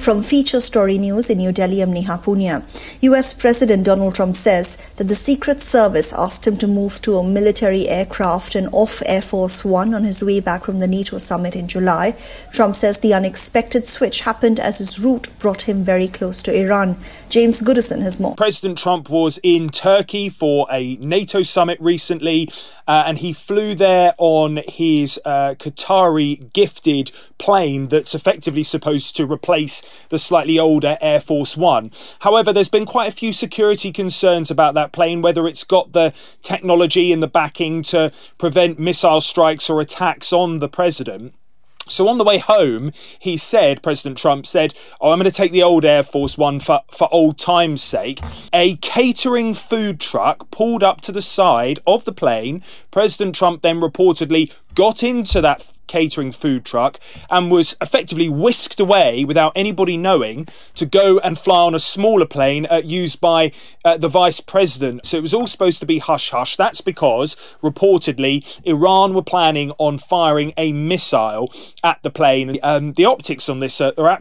From Feature Story News in New Delhi, I'm Neha Punia. US President Donald Trump says that the Secret Service asked him to move to a military aircraft and off Air Force One on his way back from the NATO summit in July. Trump says the unexpected switch happened as his route brought him very close to Iran. James Goodison has more. President Trump was in Turkey for a NATO summit recently, and he flew there on his Qatari gifted plane that's effectively supposed to replace the slightly older Air Force One. However, there's been quite a few security concerns about that plane, whether it's got the technology and the backing to prevent missile strikes or attacks on the president. So on the way home, President Trump said, I'm going to take the old Air Force One for old time's sake. A catering food truck pulled up to the side of the plane. President Trump then reportedly got into that catering food truck and was effectively whisked away without anybody knowing to go and fly on a smaller plane used by the vice president. So it was all supposed to be hush-hush. That's because reportedly Iran were planning on firing a missile at the plane. The optics on this are